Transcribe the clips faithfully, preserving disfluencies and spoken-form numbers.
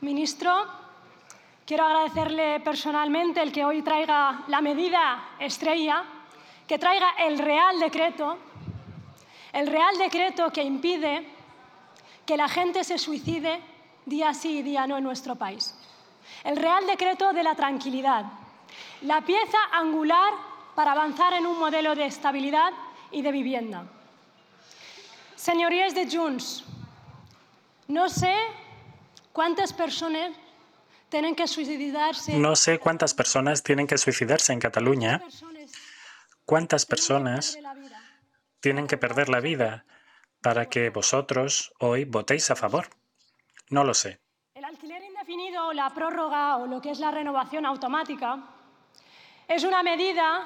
Ministro, quiero agradecerle personalmente el que hoy traiga la medida estrella, que traiga el Real Decreto, el Real Decreto que impide que la gente se suicide día sí y día no en nuestro país. El Real Decreto de la tranquilidad, la pieza angular para avanzar en un modelo de estabilidad y de vivienda. Señorías de Junts, no sé cuántas personas tienen que suicidarse. No sé cuántas personas tienen que suicidarse en Cataluña. ¿Cuántas personas tienen que perder la vida para que vosotros hoy votéis a favor? No lo sé. El alquiler indefinido, la prórroga o lo que es la renovación automática es una medida,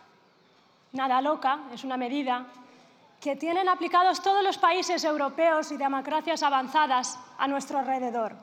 nada loca, es una medida que tienen aplicados todos los países europeos y democracias avanzadas a nuestro alrededor.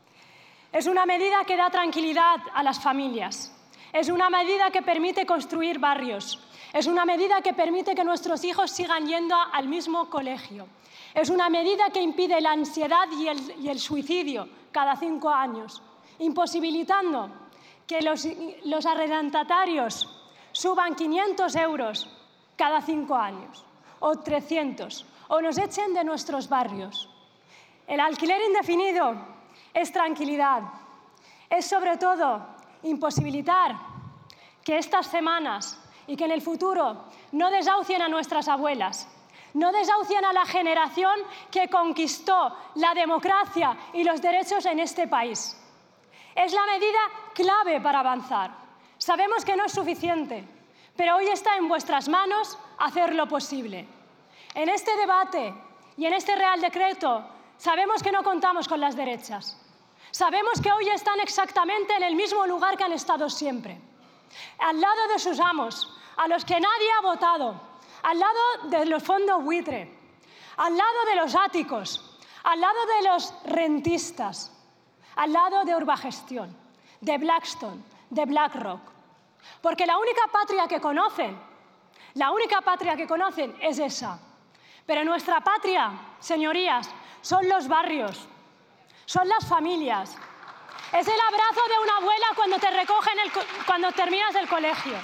Es una medida que da tranquilidad a las familias. Es una medida que permite construir barrios. Es una medida que permite que nuestros hijos sigan yendo al mismo colegio. Es una medida que impide la ansiedad y el, y el suicidio cada cinco años, imposibilitando que los, los arrendatarios suban quinientos euros cada cinco años, o trescientos, o nos echen de nuestros barrios. El alquiler indefinido es tranquilidad, es sobre todo imposibilitar que estas semanas y que en el futuro no desahucien a nuestras abuelas, no desahucien a la generación que conquistó la democracia y los derechos en este país. Es la medida clave para avanzar. Sabemos que no es suficiente, pero hoy está en vuestras manos hacer lo posible. En este debate y en este Real Decreto sabemos que no contamos con las derechas. Sabemos que hoy están exactamente en el mismo lugar que han estado siempre, al lado de sus amos, a los que nadie ha votado, al lado de los fondos buitre, al lado de los áticos, al lado de los rentistas, al lado de Urbagestión, de Blackstone, de BlackRock. Porque la única patria que conocen, la única patria que conocen es esa. Pero nuestra patria, señorías, son los barrios, son las familias. Es el abrazo de una abuela cuando te recogen el, cuando terminas el colegio.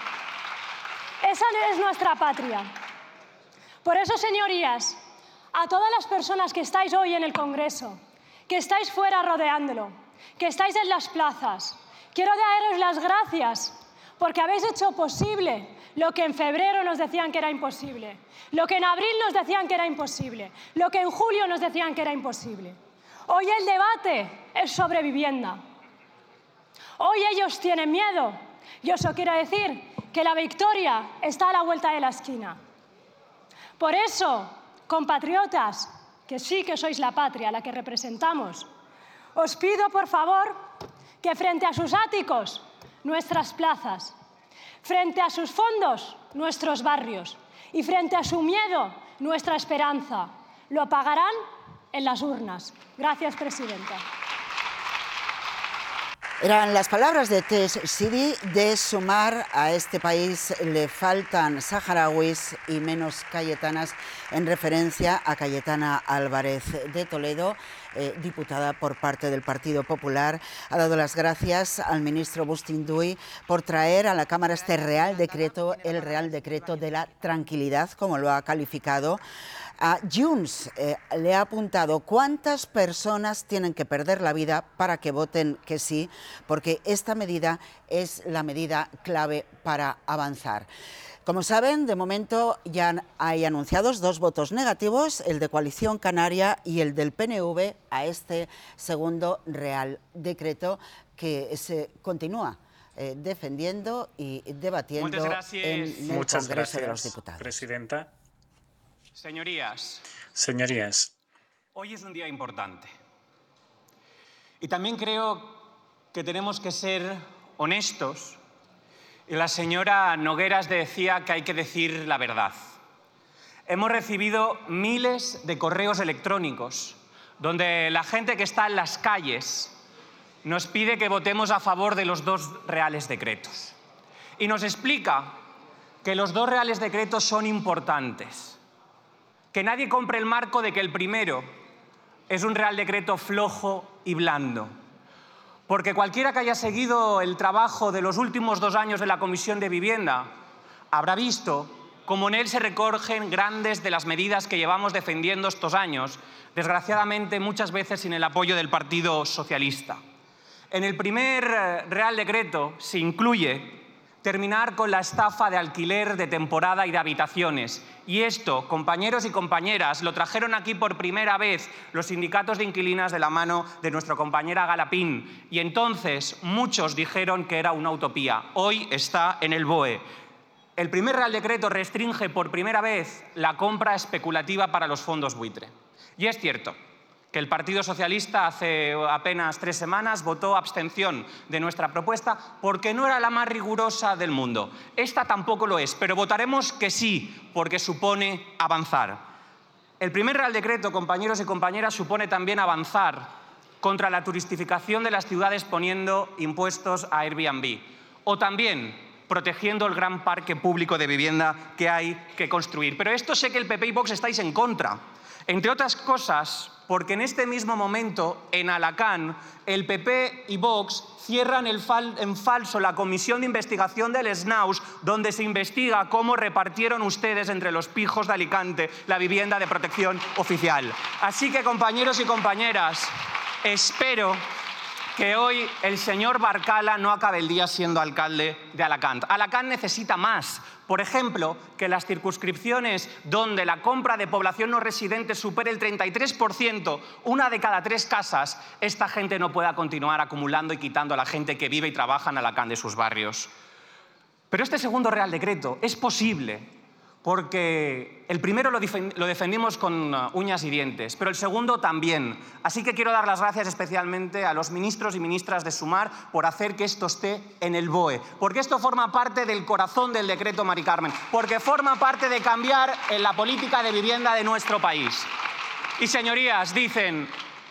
Esa es nuestra patria. Por eso, señorías, a todas las personas que estáis hoy en el Congreso, que estáis fuera rodeándolo, que estáis en las plazas, quiero daros las gracias porque habéis hecho posible lo que en febrero nos decían que era imposible, lo que en abril nos decían que era imposible, lo que en julio nos decían que era imposible. Hoy el debate es sobre vivienda. Hoy ellos tienen miedo y eso quiere decir que la victoria está a la vuelta de la esquina. Por eso, compatriotas, que sí que sois la patria, la que representamos, os pido, por favor, que frente a sus áticos, nuestras plazas, frente a sus fondos, nuestros barrios, y frente a su miedo, nuestra esperanza, lo pagarán en las urnas. Gracias, presidenta. Eran las palabras de Tesh Sidi de sumar a este país le faltan saharauis y menos cayetanas, en referencia a Cayetana Álvarez de Toledo, eh, diputada por parte del Partido Popular. Ha dado las gracias al ministro Bustinduy por traer a la Cámara este Real Decreto, el Real Decreto de la tranquilidad, como lo ha calificado. A Junts eh, le ha apuntado cuántas personas tienen que perder la vida para que voten que sí, porque esta medida es la medida clave para avanzar. Como saben, de momento ya hay anunciados dos votos negativos, el de Coalición Canaria y el del P N V, a este segundo Real Decreto que se continúa eh, defendiendo y debatiendo en el Muchas Congreso gracias, de los Diputados. Presidenta. Señorías, Señorías, hoy es un día importante. Y también creo que tenemos que ser honestos. Y la señora Nogueras decía que hay que decir la verdad. Hemos recibido miles de correos electrónicos donde la gente que está en las calles nos pide que votemos a favor de los dos reales decretos. Y nos explica que los dos reales decretos son importantes. Que nadie compre el marco de que el primero es un real decreto flojo y blando. porque cualquiera que haya seguido el trabajo de los últimos dos años de la Comisión de Vivienda habrá visto cómo en él se recogen grandes de las medidas que llevamos defendiendo estos años, desgraciadamente muchas veces sin el apoyo del Partido Socialista. En el primer Real Decreto se incluye terminar con la estafa de alquiler de temporada y de habitaciones. Y esto, compañeros y compañeras, lo trajeron aquí por primera vez los sindicatos de inquilinas de la mano de nuestra compañera Galapín. Y entonces muchos dijeron que era una utopía. Hoy está en el B O E. El primer Real Decreto restringe por primera vez la compra especulativa para los fondos buitre. Y es cierto que el Partido Socialista hace apenas tres semanas votó abstención de nuestra propuesta porque no era la más rigurosa del mundo. Esta tampoco lo es, pero votaremos que sí, porque supone avanzar. El primer Real Decreto, compañeros y compañeras, supone también avanzar contra la turistificación de las ciudades poniendo impuestos a Airbnb. O también protegiendo el gran parque público de vivienda que hay que construir. Pero esto sé que el P P y Vox estáis en contra. Entre otras cosas, porque en este mismo momento, en Alacant, el P P y Vox cierran el fal en falso la comisión de investigación del SNAUS, donde se investiga cómo repartieron ustedes entre los pijos de Alicante la vivienda de protección oficial. Así que, compañeros y compañeras, espero que hoy el señor Barcala no acabe el día siendo alcalde de Alacant. Alacant necesita más. Por ejemplo, que las circunscripciones donde la compra de población no residente supere el treinta y tres por ciento, una de cada tres casas, esta gente no pueda continuar acumulando y quitando a la gente que vive y trabaja en Alacant de sus barrios. Pero este segundo Real Decreto es posible porque el primero lo, lo defendimos con uñas y dientes, pero el segundo también. Así que quiero dar las gracias especialmente a los ministros y ministras de Sumar por hacer que esto esté en el B O E, porque esto forma parte del corazón del decreto, Mari Carmen, porque forma parte de cambiar en la política de vivienda de nuestro país. Y, señorías, dicen,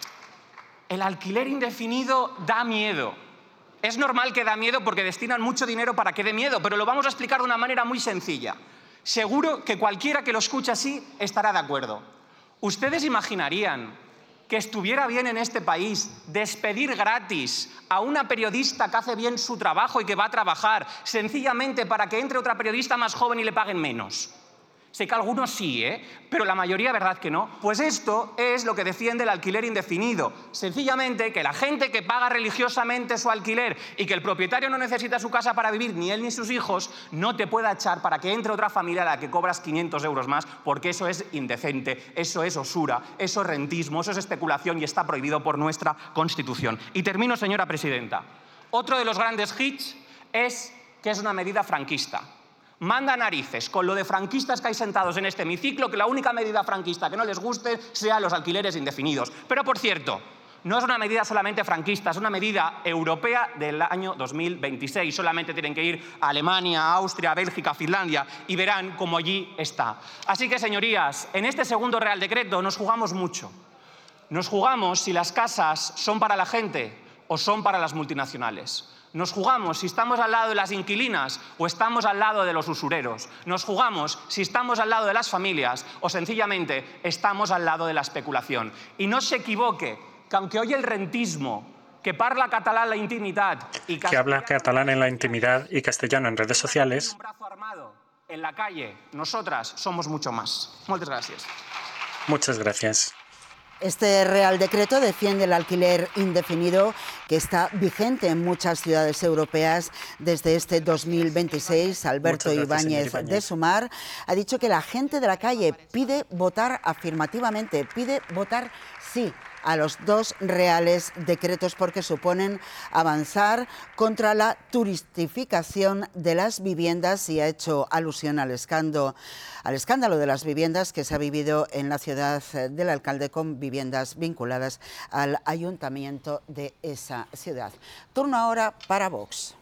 el alquiler indefinido da miedo. Es normal que da miedo porque destinan mucho dinero para que dé miedo, pero lo vamos a explicar de una manera muy sencilla. Seguro que cualquiera que lo escuche así estará de acuerdo. ¿Ustedes imaginarían que estuviera bien en este país despedir gratis a una periodista que hace bien su trabajo y que va a trabajar sencillamente para que entre otra periodista más joven y le paguen menos? Sé que algunos sí, ¿eh? Pero la mayoría, ¿verdad que no? Pues esto es lo que defiende el alquiler indefinido. Sencillamente que la gente que paga religiosamente su alquiler y que el propietario no necesita su casa para vivir, ni él ni sus hijos, no te pueda echar para que entre otra familia a la que cobras quinientos euros más, porque eso es indecente, eso es usura, eso es rentismo, eso es especulación y está prohibido por nuestra Constitución. Y termino, señora presidenta. Otro de los grandes hits es que es una medida franquista. Manda narices con lo de franquistas que hay sentados en este hemiciclo, que la única medida franquista que no les guste sea los alquileres indefinidos. Pero, por cierto, no es una medida solamente franquista, es una medida europea del año dos mil veintiséis. Solamente tienen que ir a Alemania, Austria, Bélgica, Finlandia y verán cómo allí está. Así que, señorías, en este segundo Real Decreto nos jugamos mucho. Nos jugamos si las casas son para la gente o son para las multinacionales. Nos jugamos si estamos al lado de las inquilinas o estamos al lado de los usureros. Nos jugamos si estamos al lado de las familias o sencillamente estamos al lado de la especulación. Y no se equivoque, que aunque hoy el rentismo, que parla catalán en la intimidad y que habla catalán en la intimidad y castellano en redes sociales, un brazo armado en la calle, nosotras somos mucho más. Muchas gracias. Muchas gracias. Este Real Decreto defiende el alquiler indefinido que está vigente en muchas ciudades europeas desde este dos mil veintiséis. Alberto Ibáñez de Sumar ha dicho que la gente de la calle pide votar afirmativamente, pide votar sí a los dos reales decretos porque suponen avanzar contra la turistificación de las viviendas y ha hecho alusión al escándalo, al escándalo de las viviendas que se ha vivido en la ciudad del alcalde con viviendas vinculadas al ayuntamiento de esa ciudad. Turno ahora para Vox.